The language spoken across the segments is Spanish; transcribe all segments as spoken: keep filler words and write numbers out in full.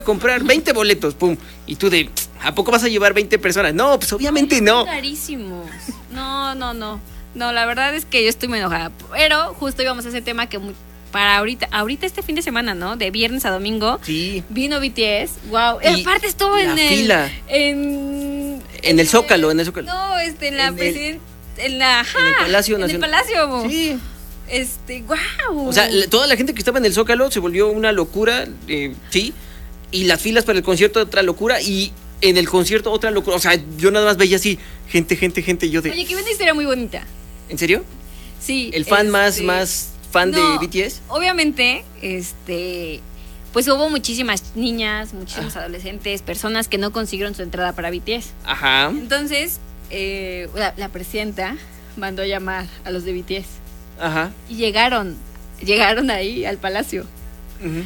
comprar veinte boletos, pum. Y tú de, ¿a poco vas a llevar veinte personas? No, pues obviamente Ay, no. Carísimos. No, no, no. No, la verdad es que yo estoy muy enojada. Pero justo íbamos a ese tema que muy, para ahorita, ahorita este fin de semana, ¿no? De viernes a domingo. Sí. Vino B T S. Wow. Y aparte estuvo la en el. fila. En. En el Zócalo, en el Zócalo. No, este, en la En el- presidenta. En la. Ajá, en el Palacio en Nacional. el Palacio. Sí. Este, wow. O sea, la- toda la gente que estaba en el Zócalo se volvió una locura, eh, sí. Y las filas para el concierto, otra locura. Y en el concierto, otra locura. O sea, yo nada más veía así, gente, gente, gente. Yo de. Oye, que vi una historia muy bonita. ¿En serio? Sí. ¿El fan más, este, más fan no, de B T S? Obviamente, este. Pues hubo muchísimas niñas, muchísimos adolescentes, personas que no consiguieron su entrada para B T S. Ajá. Entonces, eh, la, la presidenta mandó llamar a los de B T S. Ajá. Y llegaron, llegaron ahí al palacio. Ujú.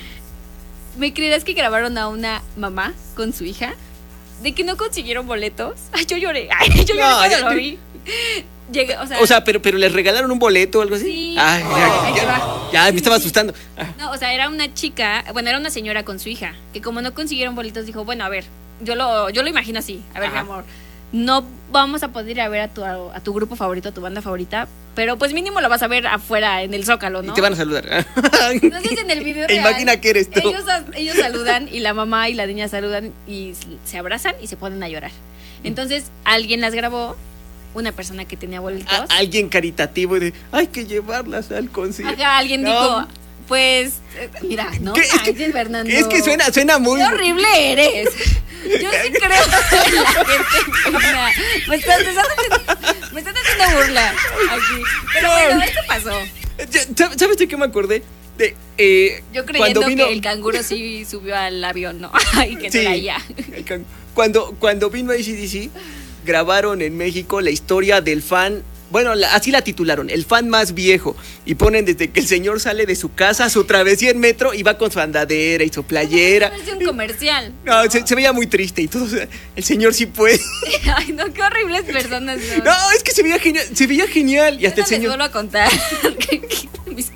¿Me creerás que grabaron a una mamá con su hija? ¿De que no consiguieron boletos? Ay, yo lloré. Ay, yo lloré No, cuando ya- lo vi. Llegué, o sea, O sea, pero, pero les regalaron un boleto o algo así. Sí. Ay, Oh, ya, ahí ya- te va. ya, me Sí, estaba sí. asustando. Ah, no, o sea, era una chica, bueno, era una señora con su hija, que como no consiguieron boletos, dijo, bueno, a ver, yo lo, yo lo imagino así, a ver, Ajá. mi amor, no vamos a poder ir a ver a tu, a tu grupo favorito, a tu banda favorita, pero pues mínimo lo vas a ver afuera en el Zócalo, ¿no? Y te van a saludar. Entonces en el video E real, imagina que eres tú. Ellos, ellos saludan y la mamá y la niña saludan y se abrazan y se ponen a llorar. Entonces alguien las grabó, una persona que tenía boletos. A- alguien caritativo de, hay que llevarlas al concierto. Acá alguien No. dijo, pues, eh, mira, no ¿Qué? Es que- manches, Fernando. Es que suena, suena muy. ¡Qué horrible eres! Yo sí creo en la gente buena. Me estás, me estás haciendo, me estás haciendo burla aquí. Pero bueno, esto pasó. Ya, ¿Sabes de qué me acordé? De, eh, Yo creyendo cuando vino, que el canguro sí subió al avión, ¿no? Y que Sí, no era ella. el can- Cuando, cuando vino A C D C, grabaron en México la historia del fan. Bueno, la- así la titularon, el fan más viejo. Y ponen desde que el señor sale de su casa, su travesía en metro, y va con su andadera y su playera. Es un comercial. No, se, se veía muy triste y todo. O sea, el señor sí puede. Ay, no, qué horribles personas. No, No, es que se veía genial, se veía genial. Y hasta Yo el no les señor. vuelvo a contar que- que mis,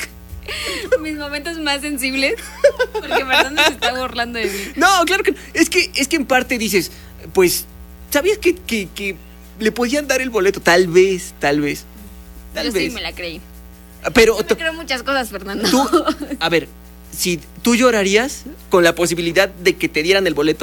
mis momentos más sensibles. Porque Fernando se está burlando de mí. No, claro que no. Es que, es que en parte dices, pues, ¿sabías que, que, que le podían dar el boleto? Tal vez, tal vez. Tal Yo vez. sí me la creí. Pero Yo tú, me creo muchas cosas, Fernando. tú- a ver, si tú llorarías con la posibilidad de que te dieran el boleto.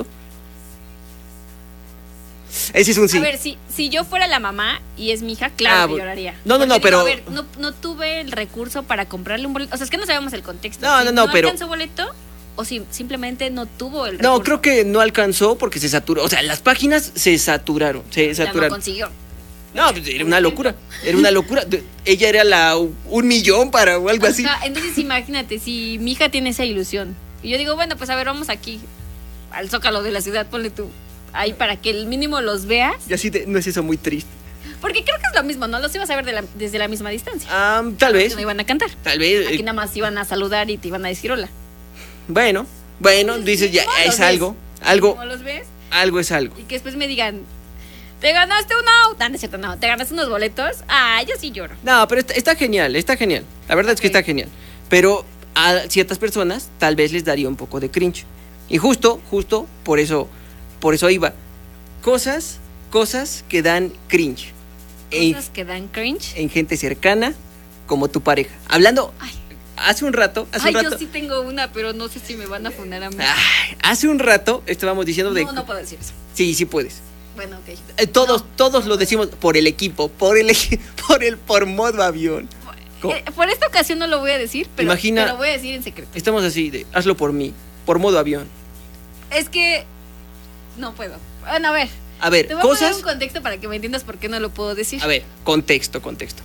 Ese es un sí. A ver, si, si yo fuera la mamá y es mi hija, claro Ah, que bu- lloraría. no, no, Porque no, digo, pero- A ver, no, no tuve el recurso para comprarle un boleto. O sea, es que no sabemos el contexto. No, Si no, no, pero- alcanzó boleto o si simplemente no tuvo el No, recurso. creo que no alcanzó porque se saturó. O sea, las páginas se saturaron. Se Ya no saturaron. consiguió. No, pues era una locura. Era una locura. De- Ella era la un millón para o algo así. Ajá, entonces imagínate, si mi hija tiene esa ilusión. Y yo digo, bueno, pues a ver, vamos aquí al Zócalo de la ciudad, ponle tú. Ahí para que el mínimo los veas. Y así de, no es eso muy triste. Porque creo que es lo mismo, ¿no? Los ibas a ver de la- desde la misma distancia. Ah, tal vez. No iban a cantar. Tal vez. Aquí eh, nada más iban a saludar y te iban a decir hola. Bueno, bueno, dices ya, ¿Cómo es los ves? algo. Algo, ¿Cómo los ves? algo es algo. Y que después me digan, ¿te ganaste uno? No, no es cierto, no. ¿Te ganaste unos boletos? Ah, yo sí lloro. No, pero está, está genial, está genial. La verdad es que Ok. está genial. Pero a ciertas personas tal vez les daría un poco de cringe. Y justo, justo, por eso, por eso iba. Cosas, cosas que dan cringe. En, Cosas que dan cringe. en gente cercana como tu pareja. Hablando, Ay, hace un rato, hace ay un rato. yo sí tengo una, pero no sé si me van a funar a mí. Ay, hace un rato estábamos diciendo de. No, no puedo decir eso. Sí, sí puedes. Bueno, ok. Eh, todos, No. todos lo decimos por el equipo, por el equi- por el por modo avión. ¿Cómo? Eh, por esta ocasión no lo voy a decir, pero Imagina- te lo voy a decir en secreto. Estamos así de, hazlo por mí, por modo avión. Es que no puedo. Bueno, a ver. A ver, Te voy a poner cosas. un contexto para que me entiendas por qué no lo puedo decir. A ver, contexto, contexto.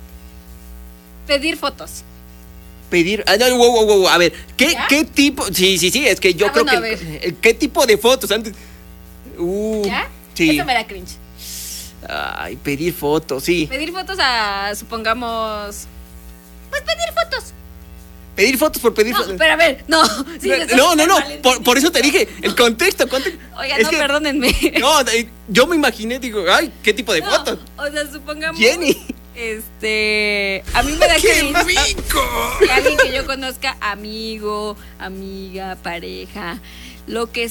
Pedir fotos. Pedir, ah, no, wow, wow, wow, a ver, ¿qué, ¿Ya? ¿qué tipo? Sí, sí, sí, es que yo Ah, creo bueno, que a el- el- ¿qué tipo de fotos antes? Uh, ¿Ya? Sí. Eso me da cringe. Ay, pedir fotos, sí. Pedir fotos a, supongamos. Pues pedir fotos. Pedir fotos por pedir No, fotos. pero a ver, no. sí, estoy no, no, no, mal por, por eso te dije, el contexto, contexto. Oiga, Es no, que- perdónenme. No, eh, yo me imaginé, digo, ay, ¿qué tipo de No, fotos? O sea, supongamos. Jenny. Este. A mí me da ¡Qué cringe. rico! Que alguien que yo conozca, amigo, amiga, pareja, lo que